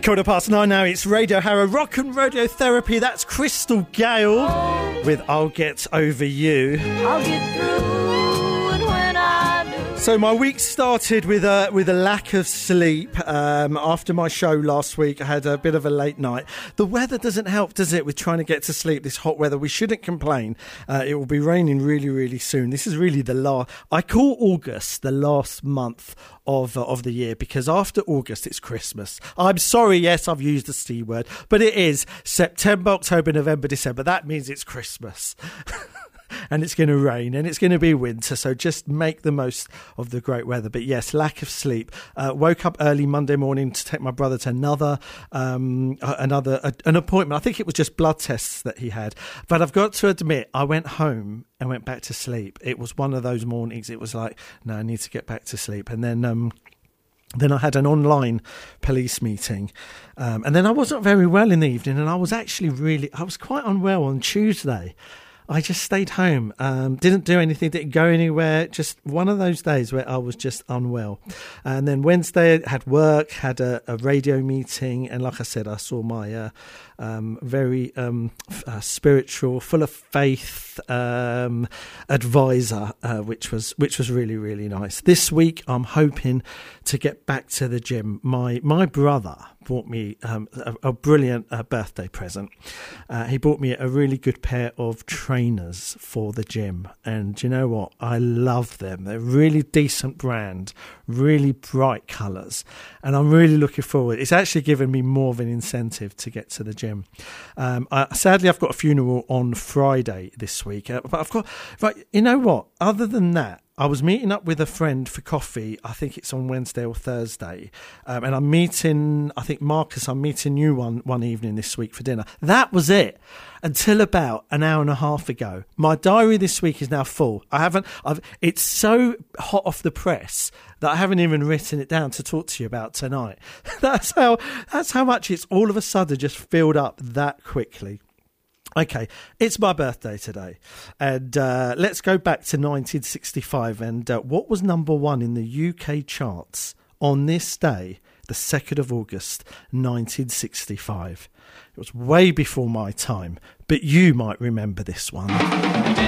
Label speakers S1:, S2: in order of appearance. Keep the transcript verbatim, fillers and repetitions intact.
S1: Quarter past nine now, it's Radio Harrow Rock and Radiotherapy. That's Crystal Gale with I'll Get Over You.
S2: I'll get through it when I do.
S1: So my week started with a with a lack of sleep. Um, after my show last week, I had a bit of a late night. The weather doesn't help, does it, with trying to get to sleep, this hot weather? We shouldn't complain. Uh, it will be raining really, really soon. This is really the last... I call August the last month of uh, of the year, because after August it's Christmas. I'm sorry, yes, I've used the C word, but it is September, October, November, December. That means it's Christmas. And it's going to rain and it's going to be winter, so just make the most of the great weather. But yes, lack of sleep. Uh, woke up early Monday morning to take my brother to another um, uh, another uh, an appointment. I think it was just blood tests that he had. But I've got to admit, I went home and went back to sleep. It was one of those mornings. It was like, no, I need to get back to sleep. And then um, Then I had an online police meeting, um, and then I wasn't very well in the evening, and I was actually really, I was quite unwell on Tuesday. I just stayed home, um, didn't do anything, didn't go anywhere, just one of those days where I was just unwell. And then Wednesday I had work, had a, a radio meeting, and like I said, I saw my uh, um, very um, uh, spiritual, full of faith um, advisor, uh, which was which was really, really nice. This week I'm hoping to get back to the gym. My my brother bought me um, a, a brilliant uh, birthday present. Uh, he bought me a really good pair of trainers for the gym, and you know what? I love them. They're really decent brand, really bright colours, and I'm really looking forward. It's actually given me more of an incentive to get to the gym. Um, I, sadly, I've got a funeral on Friday this week, uh, but I've got right. You know what? Other than that, I was meeting up with a friend for coffee. I think it's on Wednesday or Thursday. Um, and I'm meeting, I think, Marcus, I'm meeting you one, one evening this week for dinner. That was it until about an hour and a half ago. My diary this week is now full. I haven't, I've, it's so hot off the press that I haven't even written it down to talk to you about tonight. That's how, that's how much it's all of a sudden just filled up that quickly. Okay, it's my birthday today, and uh, let's go back to nineteen sixty-five, and uh, what was number one in the U K charts on this day, the second of August, nineteen sixty-five. It was way before my time, but you might remember this one.